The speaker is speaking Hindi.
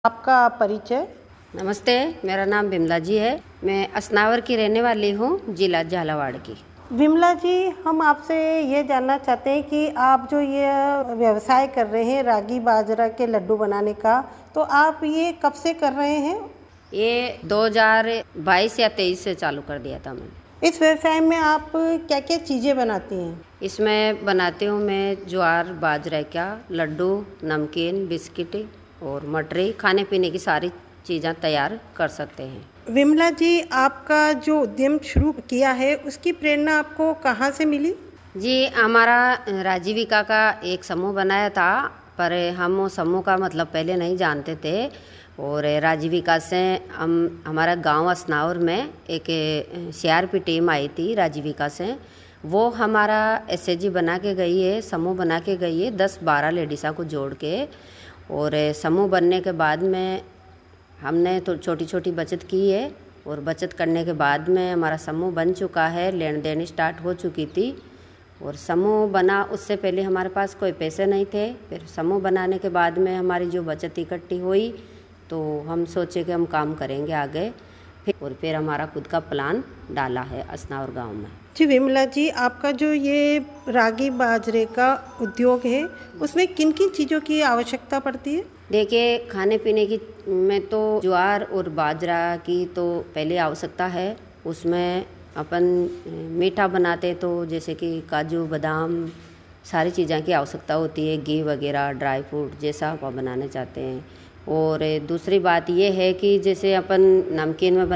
आपका परिचय। नमस्ते, मेरा नाम बिमला जी है। मैं असनावर की रहने वाली हूँ, जिला झालावाड़ की। विमला जी, हम आपसे ये जानना चाहते हैं कि आप जो ये व्यवसाय कर रहे हैं रागी बाजरा के लड्डू बनाने का, तो आप ये कब से कर रहे हैं? ये 2022 या 23 से चालू कर दिया था मैंने। इस व्यवसाय में आप क्या क्या चीज़ें बनाती हैं? इसमें बनाती हूँ मैं ज्वार बाजरे का लड्डू, नमकीन, बिस्किट और मटरी। खाने पीने की सारी चीज़ें तैयार कर सकते हैं। विमला जी, आपका जो उद्यम शुरू किया है उसकी प्रेरणा आपको कहाँ से मिली? जी, हमारा राजीविका का एक समूह बनाया था, पर हम वो समूह का मतलब पहले नहीं जानते थे। और राजीविका से हमारा गांव असनावर में एक सीआरपी टीम आई थी राजीविका से। वो हमारा एसएचजी बना के गई है, समूह बना के गई है 10-12 लेडीज़ा को जोड़ के। और समूह बनने के बाद में हमने तो छोटी छोटी बचत की है, और बचत करने के बाद में हमारा समूह बन चुका है, लेन देन स्टार्ट हो चुकी थी। और समूह बना उससे पहले हमारे पास कोई पैसे नहीं थे। फिर समूह बनाने के बाद में हमारी जो बचत इकट्ठी हुई, तो हम सोचे कि हम काम करेंगे आगे। फिर हमारा खुद का प्लान डाला है असनावर गांव में। जी विमला जी, आपका जो ये रागी बाजरे का उद्योग है उसमें किन किन चीज़ों की आवश्यकता पड़ती है? देखिए, खाने पीने की में तो ज्वार और बाजरा की तो पहले आवश्यकता है। उसमें अपन मीठा बनाते तो जैसे कि काजू बादाम सारी चीज़ों की आवश्यकता होती है, घी वगैरह ड्राई फ्रूट जैसा आप बनाना चाहते हैं। और दूसरी बात ये है कि जैसे अपन नमकीन में